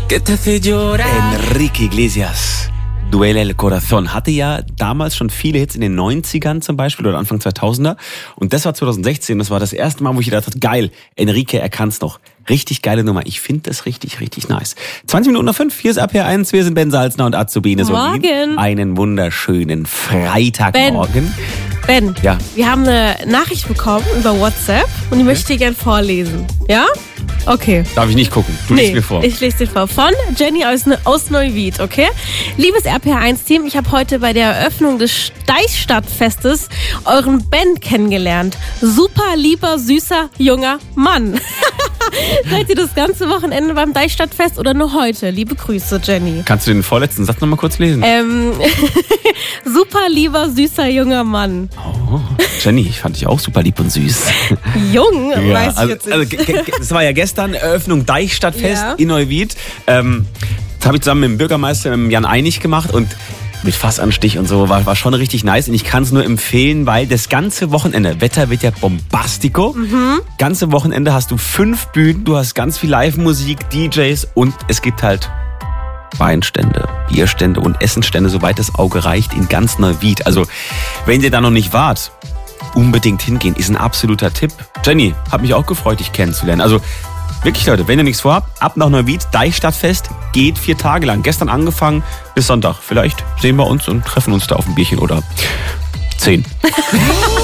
que te hace llorar. Enrique Iglesias. Duele el Corazón hatte ja damals schon viele Hits in den 90ern zum Beispiel oder Anfang 2000er. Und das war 2016, das war das erste Mal, wo ich gedacht habe, geil, Enrique, er kann's noch. Richtig geile Nummer. Ich finde das richtig, richtig nice. 20 Minuten nach 5, hier ist RPR1, wir sind Ben Salzner und Azubine Solin. Morgen. Einen wunderschönen Freitagmorgen. Ben, Ja. wir haben eine Nachricht bekommen über WhatsApp und ich möchte dir gerne vorlesen. Ja? Okay. Darf ich nicht gucken? Du liest mir vor. Ich lese dir vor. Von Jenny aus Neuwied, okay? Liebes RPR1-Team, ich habe heute bei der Eröffnung des Deichstadtfestes euren Ben kennengelernt. Super lieber, süßer, junger Mann. Seid ihr das ganze Wochenende beim Deichstadtfest oder nur heute? Liebe Grüße, Jenny. Kannst du den vorletzten Satz nochmal kurz lesen? Super lieber, süßer, junger Mann. Oh, Jenny, ich fand dich auch super lieb und süß. Jung, weiß ich also, jetzt nicht. das war ja gestern Eröffnung Deichstadtfest Ja. in Neuwied. Das habe ich zusammen mit dem Bürgermeister, mit dem Jan Einig gemacht und mit Fassanstich und so, war schon richtig nice und ich kann es nur empfehlen, weil das ganze Wochenende, Wetter wird ja bombastico, ganze Wochenende hast du 5 Bühnen, du hast ganz viel Live-Musik, DJs und es gibt halt Weinstände, Bierstände und Essensstände, soweit das Auge reicht, in ganz Neuwied. Also, wenn ihr da noch nicht wart, unbedingt hingehen, ist ein absoluter Tipp. Jenny, hat mich auch gefreut, dich kennenzulernen. Also, wirklich Leute, wenn ihr nichts vorhabt, ab nach Neuwied, Deichstadtfest, geht 4 Tage lang. Gestern angefangen bis Sonntag. Vielleicht sehen wir uns und treffen uns da auf ein Bierchen oder 10.